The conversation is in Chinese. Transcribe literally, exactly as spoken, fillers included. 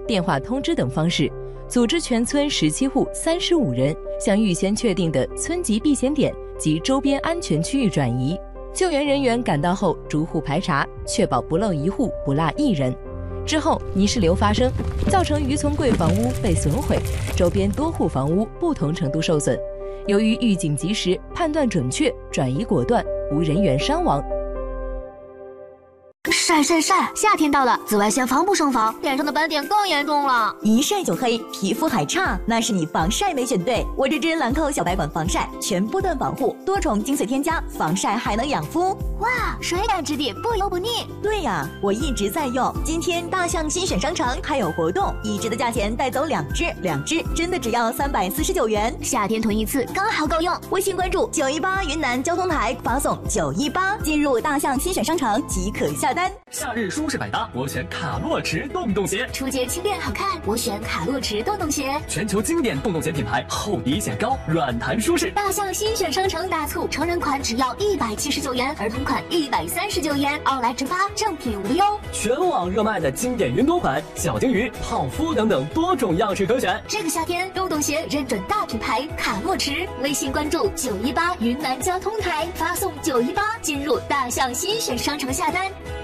电话通知等方式，组织全村十七户三十五人向预先确定的村级避险点及周边安全区域转移。救援人员赶到后，逐户排查，确保不漏一户，不落一人。之后，泥石流发生，造成于从贵房屋被损毁，周边多户房屋不同程度受损。由于预警及时，判断准确，转移果断，无人员伤亡。 晒晒晒！夏天到了，紫外线防不胜防，脸上的斑点更严重了。 一晒就黑，皮肤还差，那是你防晒没选对。我这支兰蔻小白管防晒，全波段保护，多重精粹添加，防晒还能养肤。 哇，水感质地，不油不腻。 对呀，我一直在用。今天大象新选商城还有活动，一支的价钱带走两支，两支真的只要三百四十九元。 夏天囤一次刚好够用。 微信关注九一八云南交通台，发送九一八进入大象新选商城即可下单。 夏日舒适百搭，我选卡洛驰洞洞鞋。 出街轻便好看，我选卡洛驰洞洞鞋。 全球经典洞洞鞋品牌，厚底显高，软弹舒适。 大象新选商城大促，成人款只要一百七十九元，儿童款一百三十九元，奥莱直发，正品无忧。 全网热卖的经典云朵款，小鲸鱼、泡芙等等多种样式可选。 这个夏天，洞洞鞋认准大品牌卡洛驰，微信关注九一八云南交通台，发送九一八进入大象新选商城下单。